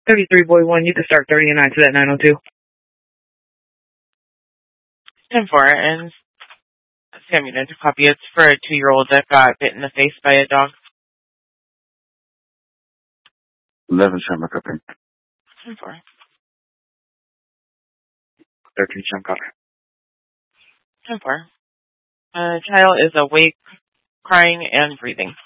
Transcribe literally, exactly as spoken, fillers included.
thirty-three, boy one, you can start thirty-nine to that nine oh two. ten four, and Sam, you need to copy. It's for a two-year-old that got bit in the face by a dog. eleven, Sam, copy. ten four. thirteen, Sam, copy. ten four. Uh, child is awake, crying, and breathing.